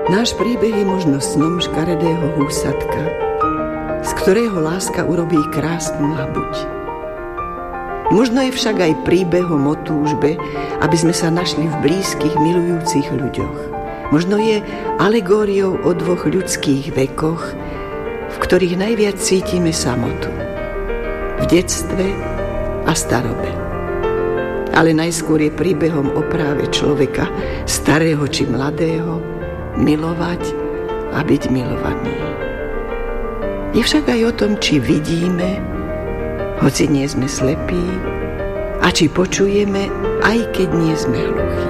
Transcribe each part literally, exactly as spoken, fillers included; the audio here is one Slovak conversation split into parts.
Náš príbeh je možno snom škaredého húsatka, z ktorého láska urobí krásnu labuť. Možno je však aj príbehom o túžbe, aby sme sa našli v blízkych, milujúcich ľuďoch. Možno je alegóriou o dvoch ľudských vekoch, v ktorých najviac cítime samotu. V detstve a starobe. Ale najskôr je príbehom o práve človeka, starého či mladého, milovať a byť milovaný. Je však aj o tom, či vidíme, hoci nie sme slepí, a či počujeme, aj keď nie sme hluchí.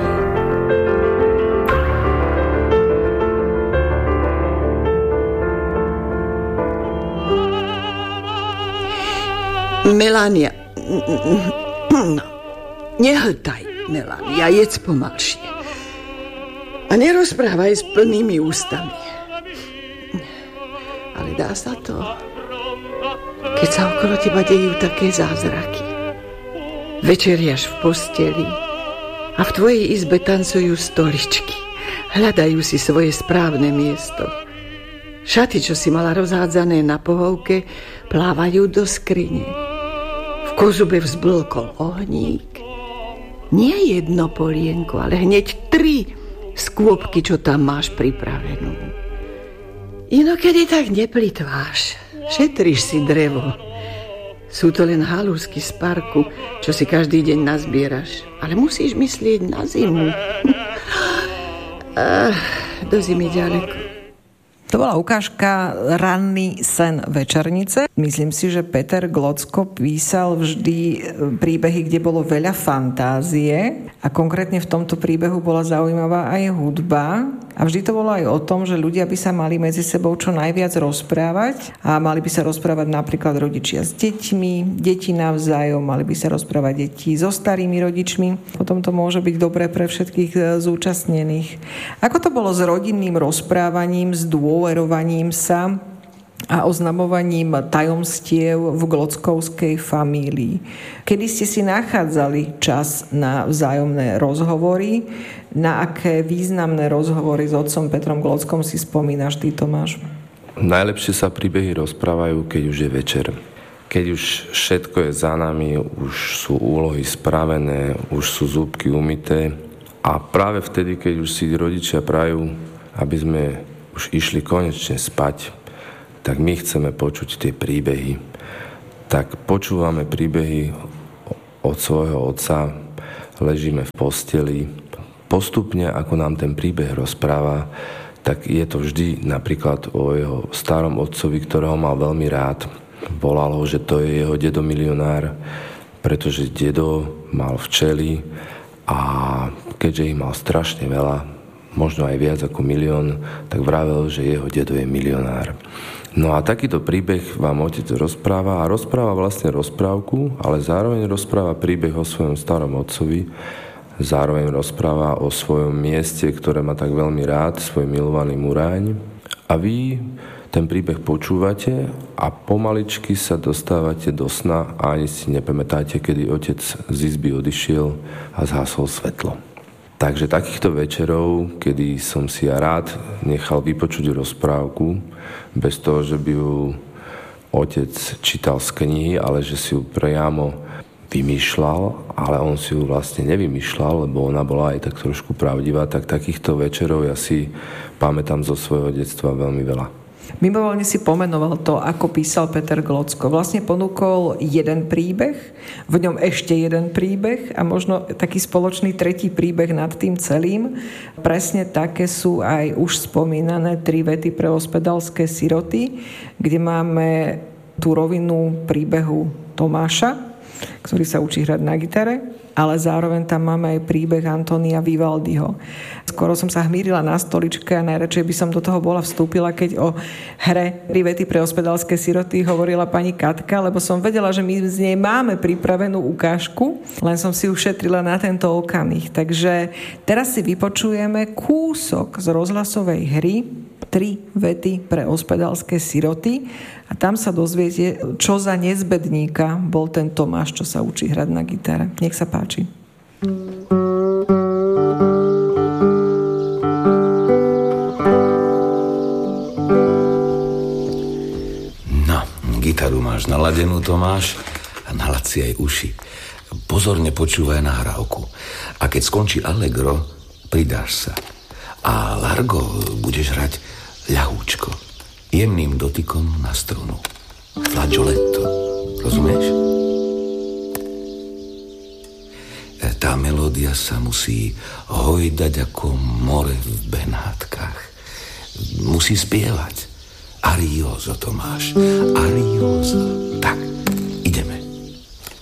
Melania, no, nehltaj, Melania, jedz pomalšie. A nerozprávaj s plnými ústami. Ale dá sa to, keď sa okolo teba dejú také zázraky. Večeriaš v posteli a v tvojej izbe tancujú stoličky. Hľadajú si svoje správne miesto. Šaty, čo si mala rozhádzané na pohovke, plávajú do skrine. V kozube vzblkol ohník. Nie jedno polienko, ale hneď tri skôpky, čo tam máš pripravenú. Inokedy tak neplitváš. Šetríš si drevo. Sú to len halúsky z parku, čo si každý deň nazbieraš. Ale musíš myslieť na zimu. ah, do zimy ďaleko. To bola ukážka Ranný sen večernice. Myslím si, že Peter Glocko písal vždy príbehy, kde bolo veľa fantázie a konkrétne v tomto príbehu bola zaujímavá aj hudba. A vždy to bolo aj o tom, že ľudia by sa mali medzi sebou čo najviac rozprávať a mali by sa rozprávať napríklad rodičia s deťmi, deti navzájom, mali by sa rozprávať deti so starými rodičmi. Potom to môže byť dobré pre všetkých zúčastnených. Ako to bolo s rodinným rozprávaním, s dôverovaním sa a oznamovaním tajomstiev v glockovskej famílii? Kedy ste si nachádzali čas na vzájomné rozhovory? Na aké významné rozhovory s otcom Petrom Glockom si spomínaš ty, Tomáš? Najlepšie sa príbehy rozprávajú, keď už je večer. Keď už všetko je za nami, už sú úlohy spravené, už sú zúbky umyté a práve vtedy, keď už si rodičia prajú, aby sme už išli konečne spať, tak my chceme počuť tie príbehy. Tak počúvame príbehy od svojho otca, ležíme v posteli. Postupne, ako nám ten príbeh rozpráva, tak je to vždy napríklad o jeho starom otcovi, ktorého mal veľmi rád. Volal ho, že to je jeho dedo milionár, pretože dedo mal včely a keďže ich mal strašne veľa, možno aj viac ako milión, tak vravel, že jeho dedo je milionár. No a takýto príbeh vám otec rozpráva a rozpráva vlastne rozprávku, ale zároveň rozpráva príbeh o svojom starom otcovi, zároveň rozpráva o svojom mieste, ktoré má tak veľmi rád, svoj milovaný Muráň. A vy ten príbeh počúvate a pomaličky sa dostávate do sna a ani si nepamätáte, kedy otec z izby odišiel a zhasol svetlo. Takže takýchto večerov, kedy som si ja rád nechal vypočuť rozprávku, bez toho, že by ju otec čítal z knihy, ale že si ju priamo vymýšľal, ale on si ju vlastne nevymýšľal, lebo ona bola aj tak trošku pravdivá, tak takýchto večerov ja si pamätám zo svojho detstva veľmi veľa. Mimovoľne si pomenoval to, ako písal Peter Glocko. Vlastne ponúkol jeden príbeh, v ňom ešte jeden príbeh a možno taký spoločný tretí príbeh nad tým celým. Presne také sú aj už spomínané tri vety pre ospedalské siroty, kde máme tú rovinu príbehu Tomáša, ktorý sa učí hrať na gitare, ale zároveň tam máme aj príbeh Antonia Vivaldiho. Skoro som sa hmírila na stoličke a najradšej by som do toho bola vstúpila, keď o hre tri vety pre ospedalské siroty hovorila pani Katka, lebo som vedela, že my z nej máme pripravenú ukážku, len som si ju šetrila na tento okamih. Takže teraz si vypočujeme kúsok z rozhlasovej hry tri vety pre ospedalské siroty a tam sa dozviete, čo za nezbedníka bol ten Tomáš, čo sa učí hrať na gitare. Nech sa páči. naladenú, Tomáš, a nalaď si aj uši. Pozorne počúvaj nahrávku. A keď skončí allegro, pridáš sa. A largo budeš hrať ľahúčko, jemným dotykom na strunu. Flageoletto. Rozumieš? Tá melódia sa musí hojdať ako more v Benátkach. Musí spievať. Arioso, Tomáš. Arioso. Tak, ideme.